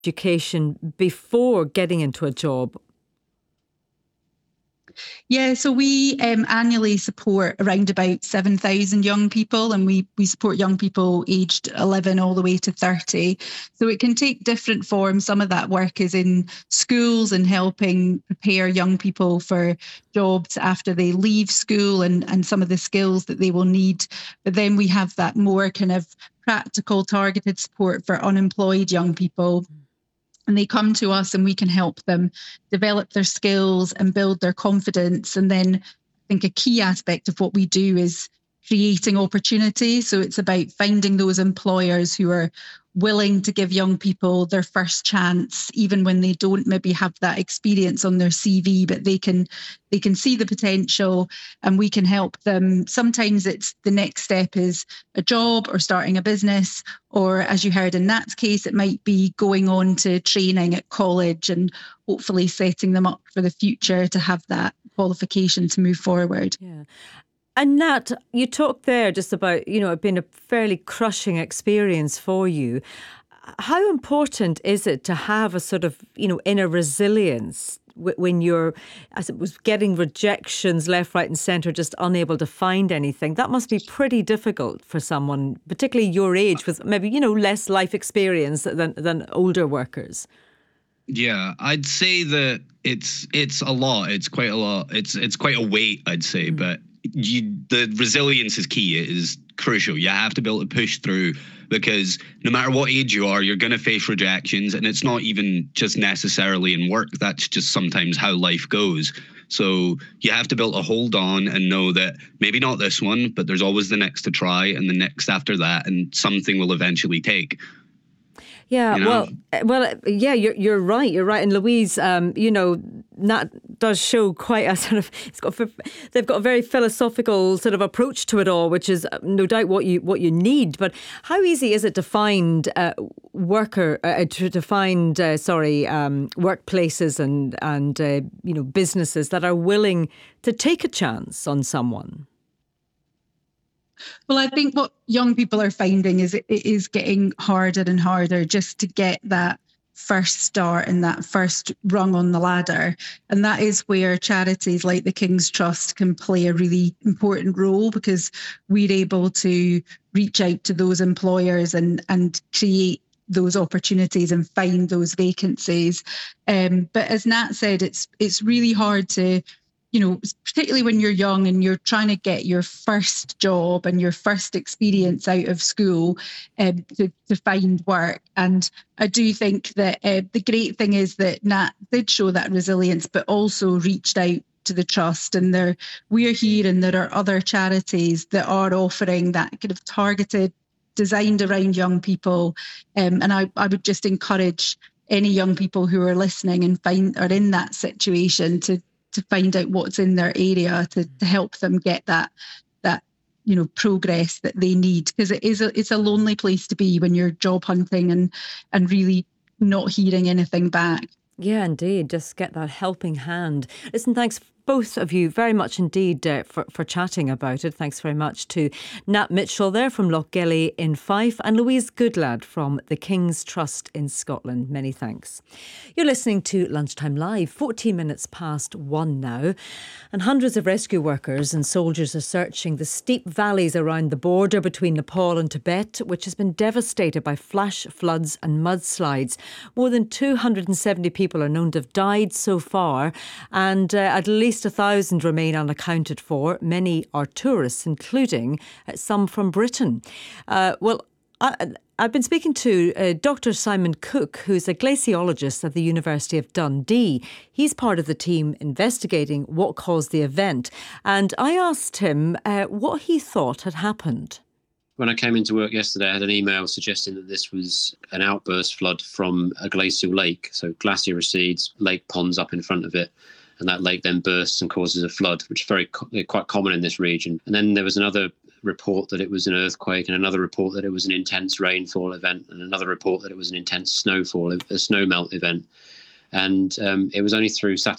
education before getting into a job? Yeah, so we annually support around about 7,000 young people, and we support young people aged 11 all the way to 30. So it can take different forms. Some of that work is in schools and helping prepare young people for jobs after they leave school and some of the skills that they will need. But then we have that more kind of practical, targeted support for unemployed young people. And they come to us and we can help them develop their skills and build their confidence. And then I think a key aspect of what we do is creating opportunity. So it's about finding those employers who are willing to give young people their first chance, even when they don't maybe have that experience on their CV, but they can see the potential and we can help them. Sometimes it's the next step is a job or starting a business, or as you heard in Nat's case, it might be going on to training at college and hopefully setting them up for the future to have that qualification to move forward. Yeah. And Nat, you talked there just about, it being a fairly crushing experience for you. How important is it to have a sort of, inner resilience when you're, as it was, getting rejections left, right and centre, just unable to find anything? That must be pretty difficult for someone, particularly your age, with maybe, less life experience than older workers. Yeah, I'd say that it's a lot. It's quite a lot. It's quite a weight, I'd say, but the resilience is key. It is crucial. You have to be able to push through, because no matter what age you are, you're going to face rejections, and it's not even just necessarily in work. That's just sometimes how life goes. So you have to be able to hold on and know that maybe not this one, but there's always the next to try and the next after that, and something will eventually take. Yeah, well, yeah, you're right. You're right. And Louise, Nat does show quite a sort of, they've got a very philosophical sort of approach to it all, which is no doubt what you need. But how easy is it to find workplaces and businesses that are willing to take a chance on someone? Well, I think what young people are finding is it is getting harder and harder just to get that first start and that first rung on the ladder. And that is where charities like the King's Trust can play a really important role, because we're able to reach out to those employers and create those opportunities and find those vacancies. But as Nat said, it's really hard to, particularly when you're young and you're trying to get your first job and your first experience out of school to find work. And I do think that the great thing is that Nat did show that resilience, but also reached out to the Trust. And we're here, and there are other charities that are offering that kind of targeted, designed around young people. And I would just encourage any young people who are listening and are in that situation to find out what's in their area to help them get that progress that they need, because it's a lonely place to be when you're job hunting and really not hearing anything back. Yeah, indeed. Just get that helping hand. Listen, thanks both of you very much indeed for chatting about it. Thanks very much to Nat Mitchell there from Lochgelly in Fife and Louise Goodlad from the King's Trust in Scotland. Many thanks. You're listening to Lunchtime Live, 14 minutes past 1 now. And hundreds of rescue workers and soldiers are searching the steep valleys around the border between Nepal and Tibet, which has been devastated by flash floods and mudslides. More than 270 people are known to have died so far, and at least 1,000 remain unaccounted for. Many are tourists, including some from Britain. I've been speaking to Dr. Simon Cook, who's a glaciologist at the University of Dundee. He's part of the team investigating what caused the event. And I asked him what he thought had happened. When I came into work yesterday, I had an email suggesting that this was an outburst flood from a glacial lake. So glacier recedes, lake ponds up in front of it, and that lake then bursts and causes a flood, which is quite common in this region. And then there was another report that it was an earthquake, and another report that it was an intense rainfall event, and another report that it was an intense snowmelt event. And it was only through Saturday